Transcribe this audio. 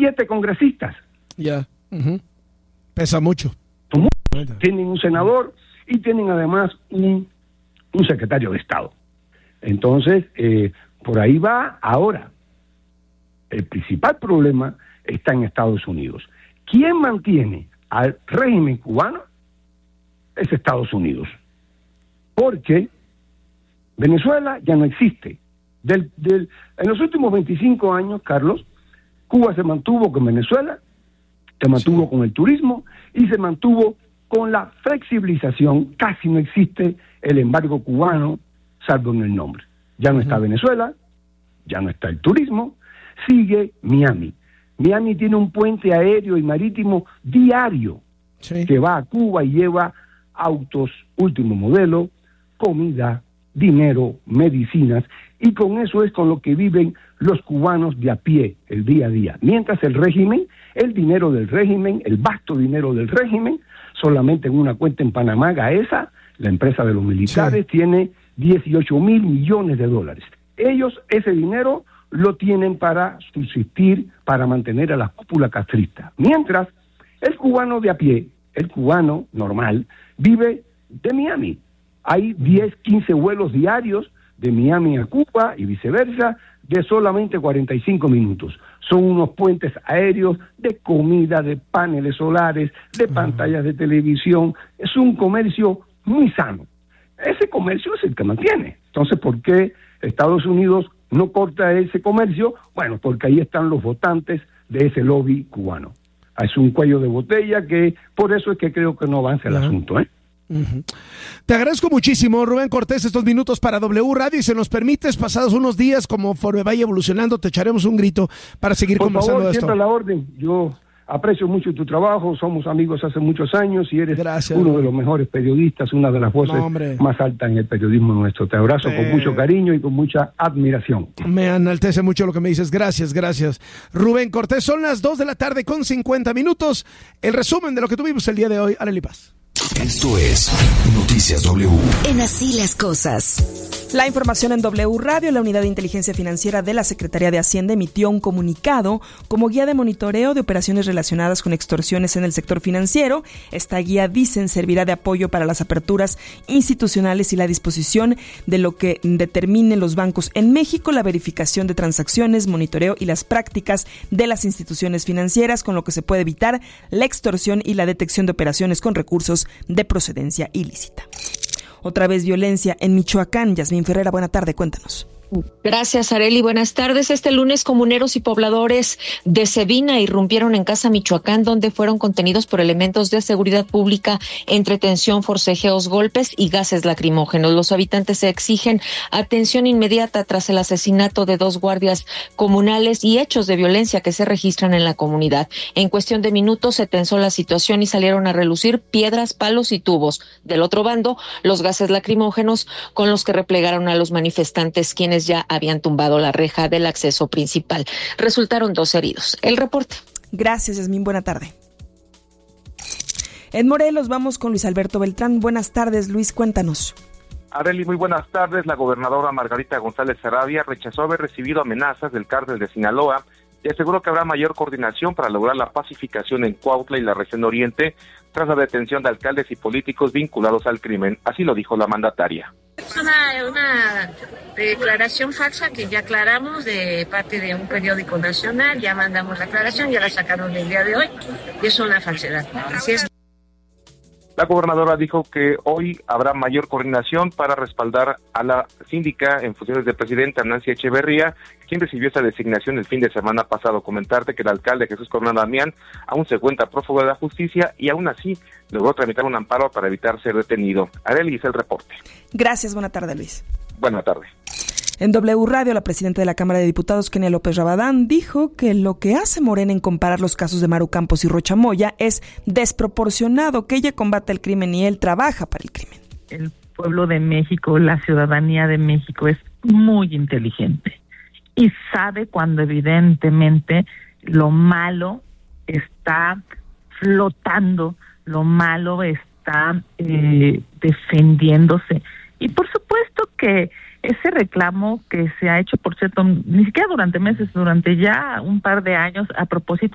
7 congresistas. Ya. Pesa mucho. Tienen un senador y tienen además un secretario de Estado. Entonces, por ahí va. Ahora, el principal problema está en Estados Unidos. ¿Quién mantiene al régimen cubano? Es Estados Unidos. Porque Venezuela ya no existe. En los últimos 25 años, Carlos, Cuba se mantuvo con Venezuela, se mantuvo con el turismo y se mantuvo con la flexibilización. Casi no existe el embargo cubano, salvo en el nombre. Ya no está Venezuela, ya no está el turismo, sigue Miami. Miami tiene un puente aéreo y marítimo diario que va a Cuba y lleva autos último modelo, comida, dinero, medicinas, y con eso es con lo que viven los cubanos de a pie el día a día. Mientras el régimen, el dinero del régimen, el vasto dinero del régimen, solamente en una cuenta en Panamá, Gaesa, la empresa de los militares, tiene 18,000 millones de dólares. Ellos ese dinero lo tienen para subsistir, para mantener a la cúpula castrista. Mientras el cubano de a pie, el cubano normal, vive de Miami. Hay 10, 15 vuelos diarios de Miami a Cuba y viceversa, de solamente 45 minutos. Son unos puentes aéreos de comida, de paneles solares, de pantallas de televisión. Es un comercio muy sano. Ese comercio es el que mantiene. Entonces, ¿por qué Estados Unidos no corta ese comercio? Bueno, porque ahí están los votantes de ese lobby cubano. Es un cuello de botella que por eso es que creo que no avanza el asunto, ¿eh? Te agradezco muchísimo, Rubén Cortés, estos minutos para W Radio, y si nos permites, pasados unos días, conforme vaya evolucionando, te echaremos un grito para seguir conversando de esto. Siempre a la orden. Yo aprecio mucho tu trabajo, somos amigos hace muchos años y eres uno de los mejores periodistas, una de las voces más altas en el periodismo nuestro. Te abrazo con mucho cariño y con mucha admiración. Me enaltece mucho lo que me dices. Gracias. Rubén Cortés, son las 2:50 p.m. El resumen de lo que tuvimos el día de hoy. Arely Paz. Esto es Noticias W. En Así las Cosas. La información en W Radio. La Unidad de Inteligencia Financiera de la Secretaría de Hacienda emitió un comunicado como guía de monitoreo de operaciones relacionadas con extorsiones en el sector financiero. Esta guía, dicen, servirá de apoyo para las aperturas institucionales y la disposición de lo que determinen los bancos en México, la verificación de transacciones, monitoreo y las prácticas de las instituciones financieras, con lo que se puede evitar la extorsión y la detección de operaciones con recursos de procedencia ilícita. Otra vez violencia en Michoacán. Yasmín Ferreira, buena tarde, cuéntanos. Gracias, Arely. Buenas tardes. Este lunes, comuneros y pobladores de Cebina irrumpieron en Casa Michoacán, donde fueron contenidos por elementos de seguridad pública entre tensión, forcejeos, golpes y gases lacrimógenos. Los habitantes se exigen atención inmediata tras el asesinato de 2 guardias comunales y hechos de violencia que se registran en la comunidad. En cuestión de minutos se tensó la situación y salieron a relucir piedras, palos y tubos. Del otro bando, los gases lacrimógenos con los que replegaron a los manifestantes, quienes ya habían tumbado la reja del acceso principal. Resultaron 2 heridos. El reporte. Gracias, Yasmín. Buena tarde. En Morelos vamos con Luis Alberto Beltrán. Buenas tardes, Luis, cuéntanos. Arely, muy buenas tardes. La gobernadora Margarita González Sarabia rechazó haber recibido amenazas del cártel de Sinaloa y aseguró que habrá mayor coordinación para lograr la pacificación en Cuautla y la región oriente tras la detención de alcaldes y políticos vinculados al crimen. Así lo dijo la mandataria. Es una declaración falsa que ya aclaramos de parte de un periódico nacional, ya mandamos la aclaración, ya la sacaron el día de hoy, y es una falsedad. Así es. La gobernadora dijo que hoy habrá mayor coordinación para respaldar a la síndica en funciones de presidenta, Nancy Echeverría, quien recibió esa designación el fin de semana pasado. Comentarte que el alcalde Jesús Coronel Damián aún se encuentra prófugo de la justicia y aún así logró tramitar un amparo para evitar ser detenido. Arely, es el reporte. Gracias, buena tarde, Luis. Buena tarde. En W Radio, la presidenta de la Cámara de Diputados, Kenia López Rabadán, dijo que lo que hace Morena en comparar los casos de Maru Campos y Rocha Moya es desproporcionado, que ella combate el crimen y él trabaja para el crimen. El pueblo de México, la ciudadanía de México es muy inteligente y sabe cuando evidentemente lo malo está flotando, lo malo está defendiéndose. Y por supuesto que ese reclamo que se ha hecho, por cierto, ni siquiera durante meses, durante ya un par de años, a propósito